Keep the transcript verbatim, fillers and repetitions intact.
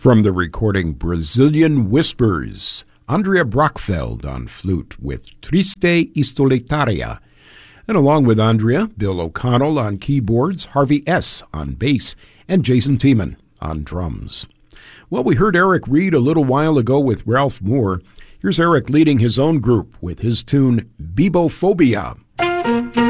From the recording Brazilian Whispers, Andrea Brockfeld on flute with Triste y Solitaria. And along with Andrea, Bill O'Connell on keyboards, Harvey S. on bass, and Jason Tiemann on drums. Well, we heard Eric Reed a little while ago with Ralph Moore. Here's Eric leading his own group with his tune Bebophobia.